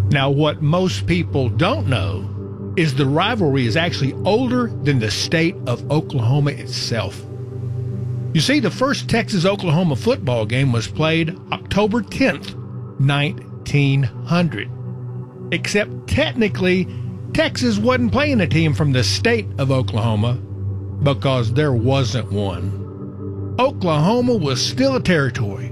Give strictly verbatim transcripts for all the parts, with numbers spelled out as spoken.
Now, what most people don't know is the rivalry is actually older than the state of Oklahoma itself. You see, the first Texas-Oklahoma football game was played October tenth, nineteen hundred. Except technically, Texas wasn't playing a team from the state of Oklahoma because there wasn't one. Oklahoma was still a territory.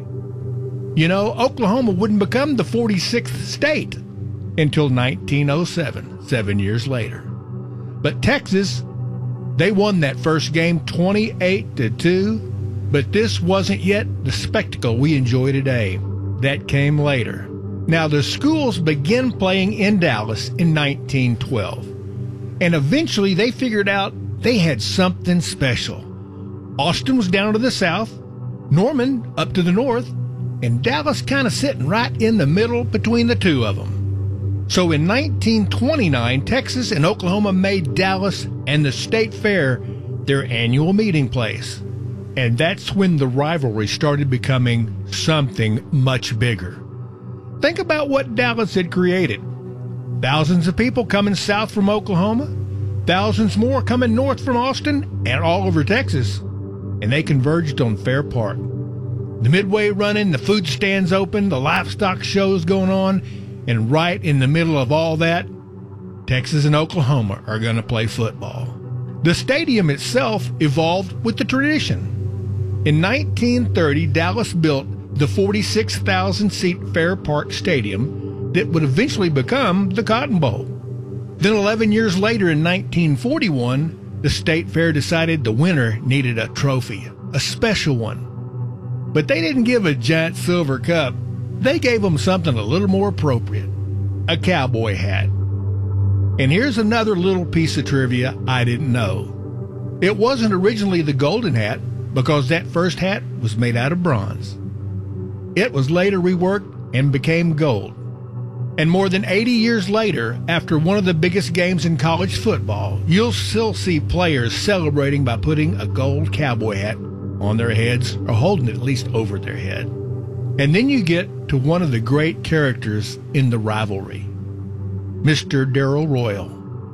You know, Oklahoma wouldn't become the forty-sixth state until nineteen oh seven, seven years later. But Texas, they won that first game twenty-eight to two, but this wasn't yet the spectacle we enjoy today. That came later. Now, the schools began playing in Dallas in nineteen twelve, and eventually they figured out they had something special. Austin was down to the south, Norman up to the north, and Dallas kind of sitting right in the middle between the two of them. So in nineteen twenty-nine, Texas and Oklahoma made Dallas and the State Fair their annual meeting place. And that's when the rivalry started becoming something much bigger. Think about what Dallas had created. Thousands of people coming south from Oklahoma, thousands more coming north from Austin and all over Texas, and they converged on Fair Park. The midway running, the food stands open, the livestock shows going on, and right in the middle of all that, Texas and Oklahoma are going to play football. The stadium itself evolved with the tradition. In nineteen thirty, Dallas built the forty-six thousand seat Fair Park Stadium that would eventually become the Cotton Bowl. Then eleven years later, in nineteen forty-one, the State Fair decided the winner needed a trophy, a special one. But they didn't give a giant silver cup. They gave them something a little more appropriate, a cowboy hat. And here's another little piece of trivia I didn't know. It wasn't originally the golden hat because that first hat was made out of bronze. It was later reworked and became gold. And more than eighty years later, after one of the biggest games in college football, you'll still see players celebrating by putting a gold cowboy hat on their heads or holding it at least over their head. And then you get to one of the great characters in the rivalry, Mister Darrell Royal.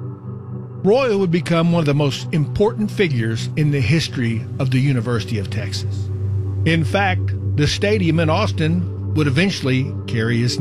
Royal would become one of the most important figures in the history of the University of Texas. In fact, the stadium in Austin would eventually carry his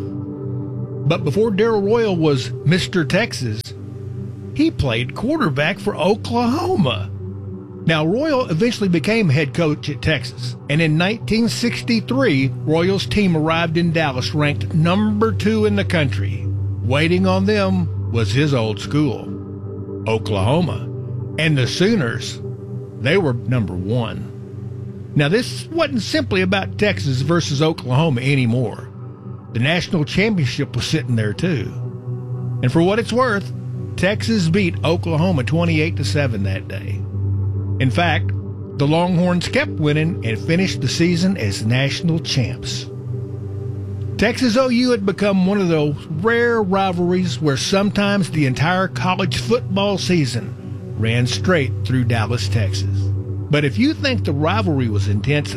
name. But before Darrell Royal was Mister Texas, he played quarterback for Oklahoma. Now, Royal eventually became head coach at Texas, and in nineteen sixty-three, Royal's team arrived in Dallas ranked number two in the country. Waiting on them was his old school, Oklahoma, and the Sooners, they were number one. Now, this wasn't simply about Texas versus Oklahoma anymore. The national championship was sitting there too. And for what it's worth, Texas beat Oklahoma twenty-eight to seven that day. In fact, the Longhorns kept winning and finished the season as national champs. Texas O U had become one of those rare rivalries where sometimes the entire college football season ran straight through Dallas, Texas. But if you think the rivalry was intense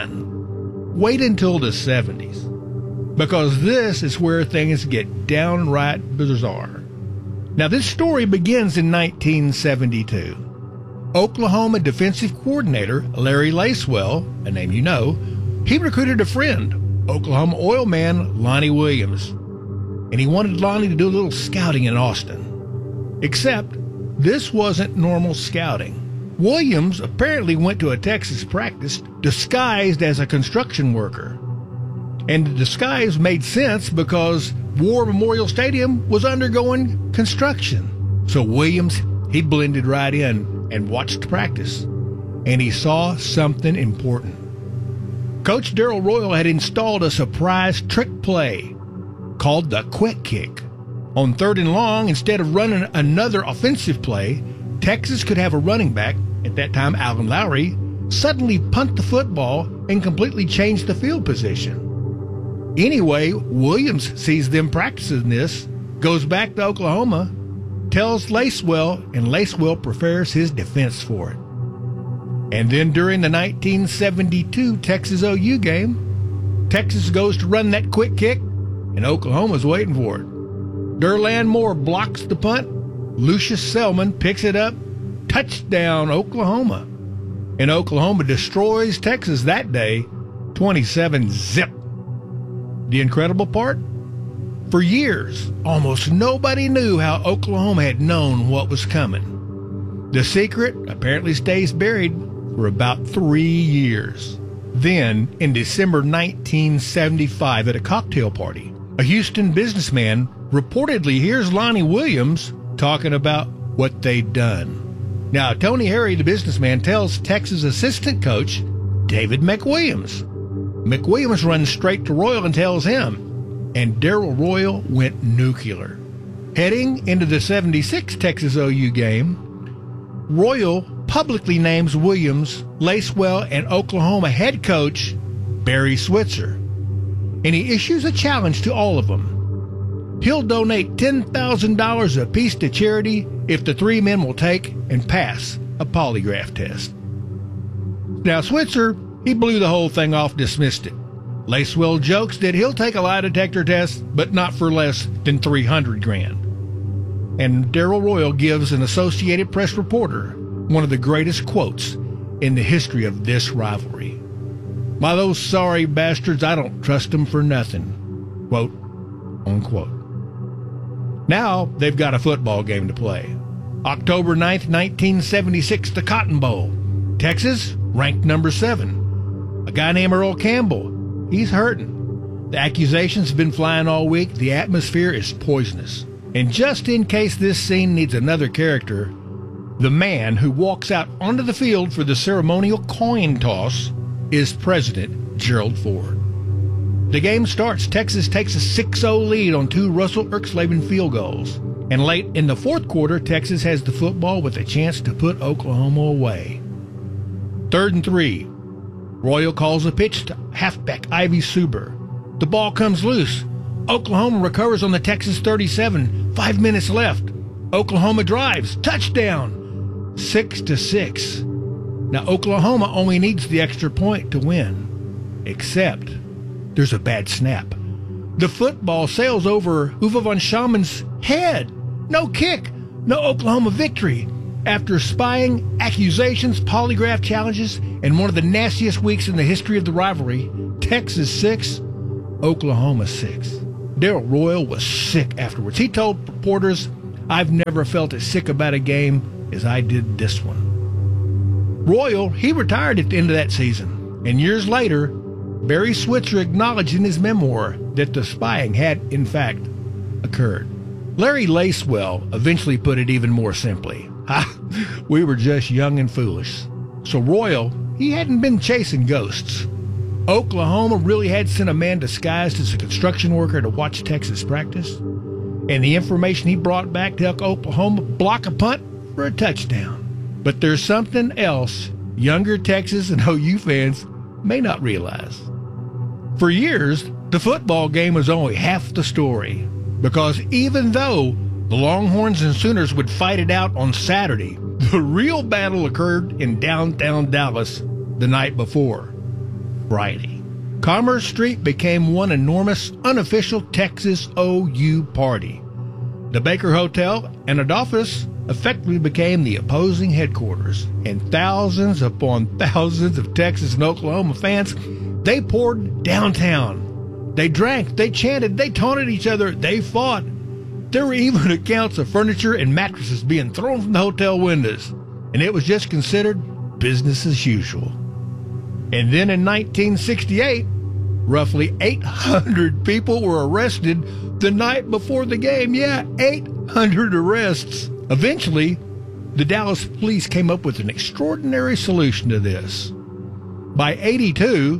then, wait until the seventies, because this is where things get downright bizarre. Now, this story begins in nineteen seventy-two. Oklahoma defensive coordinator Larry Lacewell, a name you know, he recruited a friend, Oklahoma oil man Lonnie Williams, and he wanted Lonnie to do a little scouting in Austin. Except this wasn't normal scouting. Williams apparently went to a Texas practice disguised as a construction worker. And the disguise made sense because War Memorial Stadium was undergoing construction. So Williams, he blended right in and watched practice, and he saw something important. Coach Darrell Royal had installed a surprise trick play called the quick kick. On third and long, instead of running another offensive play, Texas could have a running back, at that time Alan Lowry, suddenly punt the football and completely change the field position. Anyway, Williams sees them practicing this, goes back to Oklahoma, tells Lacewell, and Lacewell prepares his defense for it. And then during the nineteen seventy-two Texas O U game, Texas goes to run that quick kick, and Oklahoma's waiting for it. Derland Moore blocks the punt. Lucius Selman picks it up. Touchdown, Oklahoma. And Oklahoma destroys Texas that day, twenty-seven zip. The incredible part? For years, almost nobody knew how Oklahoma had known what was coming. The secret apparently stays buried for about three years. Then, in December nineteen seventy-five, at a cocktail party, a Houston businessman reportedly hears Lonnie Williams talking about what they'd done. Now, Tony Harry, the businessman, tells Texas assistant coach David McWilliams. McWilliams runs straight to Royal and tells him, and Darrell Royal went nuclear. Heading into the seventy-six Texas O U game, Royal publicly names Williams, Lacewell, and Oklahoma head coach Barry Switzer, and he issues a challenge to all of them. He'll donate ten thousand dollars apiece to charity if the three men will take and pass a polygraph test. Now, Switzer, he blew the whole thing off, dismissed it. Lacewell jokes that he'll take a lie detector test, but not for less than three hundred grand. And Darrell Royal gives an Associated Press reporter one of the greatest quotes in the history of this rivalry. "By those sorry bastards, I don't trust them for nothing." Quote, unquote. Now they've got a football game to play. October ninth, nineteen seventy-six, the Cotton Bowl. Texas, ranked number seven. A guy named Earl Campbell, he's hurting. The accusations have been flying all week. The atmosphere is poisonous. And just in case this scene needs another character, the man who walks out onto the field for the ceremonial coin toss is President Gerald Ford. The game starts. Texas takes a six oh lead on two Russell Erxleben field goals. And late in the fourth quarter, Texas has the football with a chance to put Oklahoma away. Third and three. Royal calls a pitch to halfback Ivy Suber. The ball comes loose. Oklahoma recovers on the Texas thirty-seven. Five minutes left. Oklahoma drives. Touchdown. Six to six. Now, Oklahoma only needs the extra point to win. Except there's a bad snap. The football sails over Uwe von Schauman's head. No kick. No Oklahoma victory. After spying, accusations, polygraph challenges, and one of the nastiest weeks in the history of the rivalry, Texas six, Oklahoma six. Darrell Royal was sick afterwards. He told reporters, "I've never felt as sick about a game as I did this one." Royal, he retired at the end of that season, and years later, Barry Switzer acknowledged in his memoir that the spying had, in fact, occurred. Larry Lacewell eventually put it even more simply. Ha! We were just young and foolish. So Royal, he hadn't been chasing ghosts. Oklahoma really had sent a man disguised as a construction worker to watch Texas practice, and the information he brought back to help Oklahoma block a punt for a touchdown. But there's something else younger Texas and O U fans may not realize. For years, the football game was only half the story, because even though the Longhorns and Sooners would fight it out on Saturday, the real battle occurred in downtown Dallas the night before, Friday. Commerce Street became one enormous, unofficial Texas O U party. The Baker Hotel and Adolphus effectively became the opposing headquarters, and thousands upon thousands of Texas and Oklahoma fans, they poured downtown. They drank, they chanted, they taunted each other, they fought. There were even accounts of furniture and mattresses being thrown from the hotel windows, and it was just considered business as usual. And then in nineteen sixty-eight, roughly eight hundred people were arrested the night before the game. Yeah, eight hundred arrests. Eventually, the Dallas police came up with an extraordinary solution to this. By eighty-two,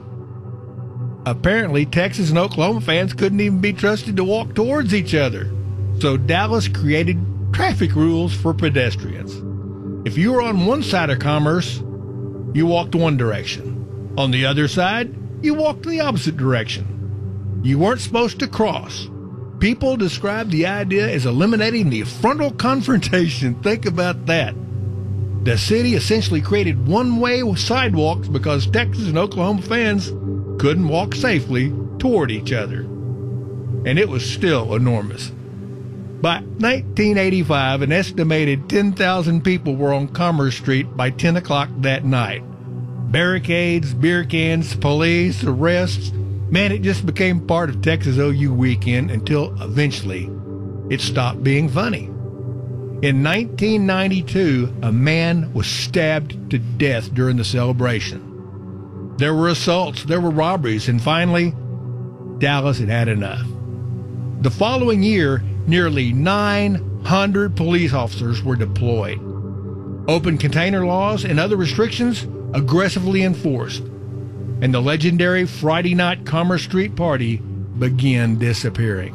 apparently Texas and Oklahoma fans couldn't even be trusted to walk towards each other. So Dallas created traffic rules for pedestrians. If you were on one side of Commerce, you walked one direction. On the other side, you walked the opposite direction. You weren't supposed to cross. People describe the idea as eliminating the frontal confrontation. Think about that. The city essentially created one-way sidewalks because Texas and Oklahoma fans couldn't walk safely toward each other. And it was still enormous. By nineteen eighty-five, an estimated ten thousand people were on Commerce Street by ten o'clock that night. Barricades, beer cans, police, arrests. Man, it just became part of Texas O U weekend until eventually it stopped being funny. In nineteen ninety-two, a man was stabbed to death during the celebration. There were assaults, there were robberies, and finally, Dallas had had enough. The following year, nearly nine hundred police officers were deployed. Open container laws and other restrictions aggressively enforced, and the legendary Friday night Commerce Street party began disappearing.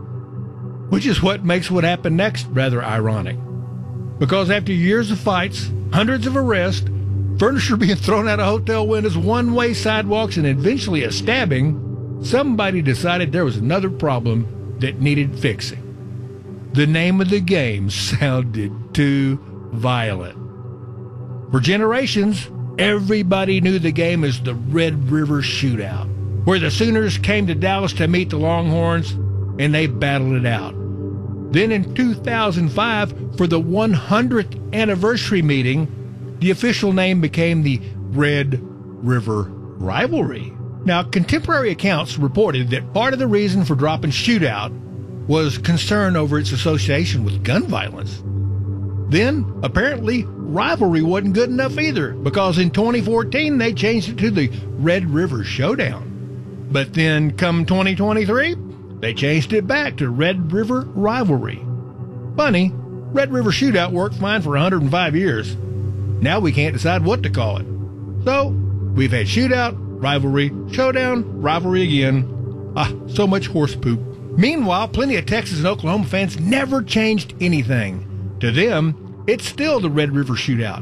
Which is what makes what happened next rather ironic. Because after years of fights, hundreds of arrests, furniture being thrown out of hotel windows, one-way sidewalks, and eventually a stabbing, somebody decided there was another problem that needed fixing. The name of the game sounded too violent. For generations, everybody knew the game as the Red River Shootout, where the Sooners came to Dallas to meet the Longhorns, and they battled it out. Then in two thousand five, for the one hundredth anniversary meeting, the official name became the Red River Rivalry. Now, contemporary accounts reported that part of the reason for dropping Shootout was concern over its association with gun violence. Then, apparently, Rivalry wasn't good enough either, because in twenty fourteen they changed it to the Red River Showdown. But then, come twenty twenty-three, they changed it back to Red River Rivalry. Funny, Red River Shootout worked fine for one hundred five years. Now we can't decide what to call it. So, we've had Shootout, Rivalry, Showdown, Rivalry again. Ah, so much horse poop. Meanwhile, plenty of Texas and Oklahoma fans never changed anything. To them, it's still the Red River Shootout.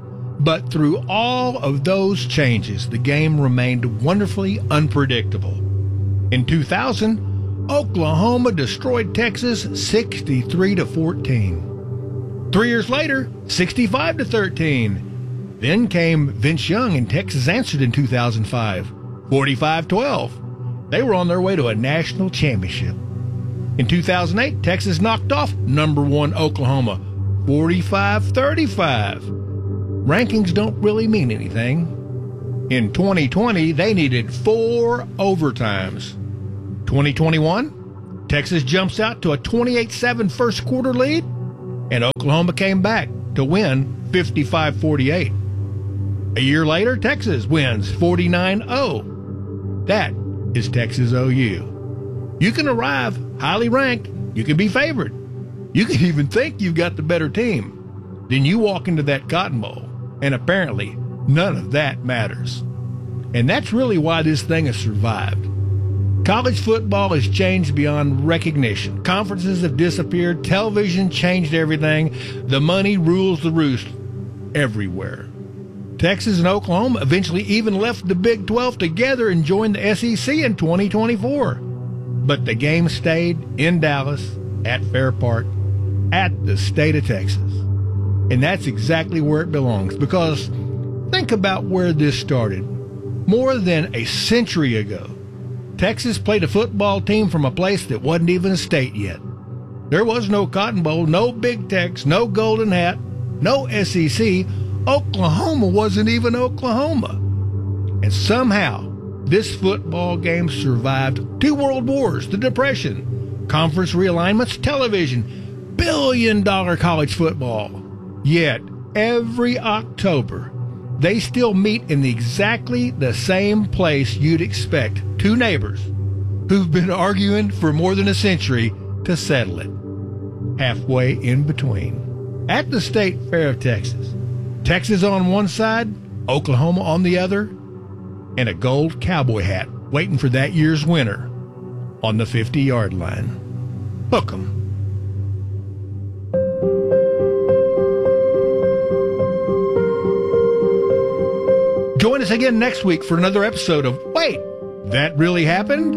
But through all of those changes, the game remained wonderfully unpredictable. In two thousand, Oklahoma destroyed Texas sixty-three to fourteen. Three years later, sixty-five to thirteen. Then came Vince Young, and Texas answered in two thousand five, forty-five twelve. They were on their way to a national championship. In two thousand eight, Texas knocked off number one Oklahoma, forty-five thirty-five. Rankings don't really mean anything. In twenty twenty, they needed four overtimes. twenty twenty-one, Texas jumps out to a twenty-eight seven first quarter lead, and Oklahoma came back to win fifty-five forty-eight. A year later, Texas wins forty-nine oh. That is Texas O U. You can arrive highly ranked. You can be favored. You can even think you've got the better team. Then you walk into that Cotton Bowl, and apparently none of that matters. And that's really why this thing has survived. College football has changed beyond recognition. Conferences have disappeared. Television changed everything. The money rules the roost everywhere. Texas and Oklahoma eventually even left the Big twelve together and joined the S E C in twenty twenty-four. But the game stayed in Dallas, at Fair Park, at the state of Texas. And that's exactly where it belongs, because think about where this started. More than a century ago, Texas played a football team from a place that wasn't even a state yet. There was no Cotton Bowl, no Big Tex, no Golden Hat, no S E C. Oklahoma wasn't even Oklahoma. And somehow, this football game survived two world wars, the Depression, conference realignments, television, billion-dollar college football. Yet, every October, they still meet in exactly the same place you'd expect two neighbors who've been arguing for more than a century to settle it, halfway in between. At the State Fair of Texas, Texas on one side, Oklahoma on the other, and a gold cowboy hat waiting for that year's winner on the fifty-yard line. Hook 'em. Join us again next week for another episode of Wait, That Really Happened?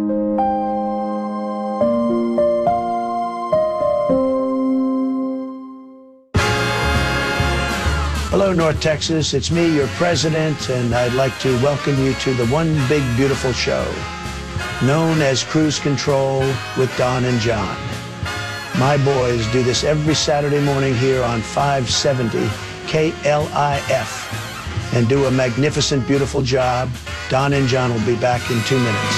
Hello, North Texas. It's me, your president, and I'd like to welcome you to the One Big Beautiful Show, known as Cruise Control with Don and John. My boys do this every Saturday morning here on five seventy K L I F and do a magnificent, beautiful job. Don and John will be back in two minutes.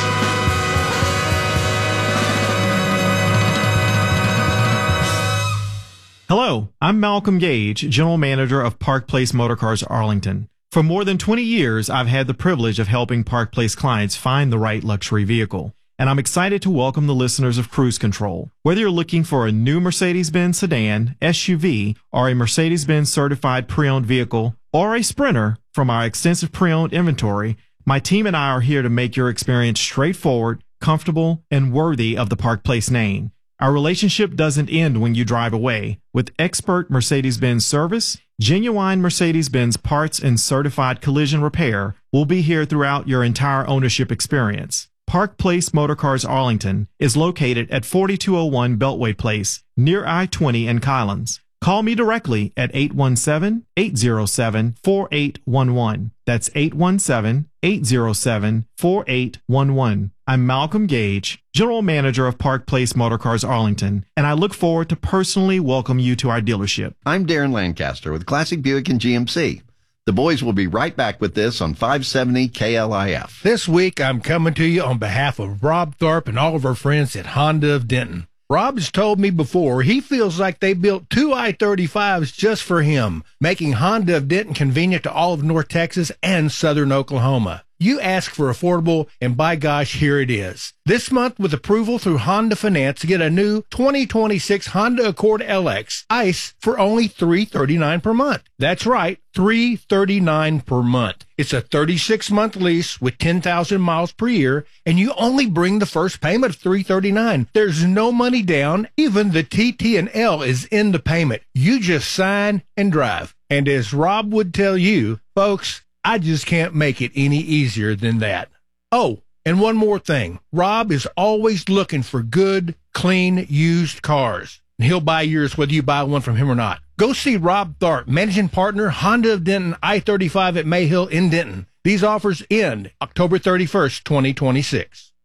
Hello, I'm Malcolm Gage, General Manager of Park Place Motorcars Arlington. For more than twenty years, I've had the privilege of helping Park Place clients find the right luxury vehicle. And I'm excited to welcome the listeners of Cruise Control. Whether you're looking for a new Mercedes-Benz sedan, S U V, or a Mercedes-Benz certified pre-owned vehicle, or a Sprinter from our extensive pre-owned inventory, my team and I are here to make your experience straightforward, comfortable, and worthy of the Park Place name. Our relationship doesn't end when you drive away. With expert Mercedes-Benz service, genuine Mercedes-Benz parts, and certified collision repair, we'll be here throughout your entire ownership experience. Park Place Motorcars Arlington is located at forty-two oh one Beltway Place, near I twenty in Collins. Call me directly at eight one seven, eight zero seven, four eight one one. That's eight one seven, eight zero seven, four eight one one. I'm Malcolm Gage, General Manager of Park Place Motorcars Arlington, and I look forward to personally welcome you to our dealership. I'm Darren Lancaster with Classic Buick and G M C. The boys will be right back with this on five seventy K L I F. This week, I'm coming to you on behalf of Rob Tharp and all of our friends at Honda of Denton. Rob has told me before he feels like they built two I thirty-fives just for him, making Honda of Denton convenient to all of North Texas and southern Oklahoma. You ask for affordable, and by gosh, here it is. This month, with approval through Honda Finance, get a new twenty twenty-six Honda Accord L X ICE for only three hundred thirty-nine dollars per month. That's right, three hundred thirty-nine dollars per month. It's a thirty-six month lease with ten thousand miles per year, and you only bring the first payment of three hundred thirty-nine dollars. There's no money down. Even the T T and L is in the payment. You just sign and drive. And as Rob would tell you, folks, I just can't make it any easier than that. Oh, and one more thing. Rob is always looking for good, clean, used cars. And he'll buy yours whether you buy one from him or not. Go see Rob Tharp, Managing Partner, Honda of Denton, I thirty-five at Mayhill in Denton. These offers end October thirty-first, twenty twenty-six.